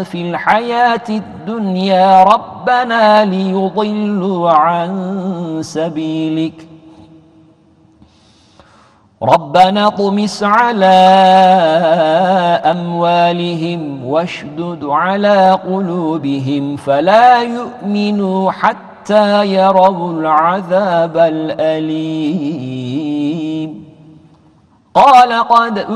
في الحياة الدنيا ربنا ليضلوا عن سبيلك ربنا اطمس على أموالهم واشدد على قلوبهم فلا يؤمنوا حتى يروا العذاب الأليم قال قد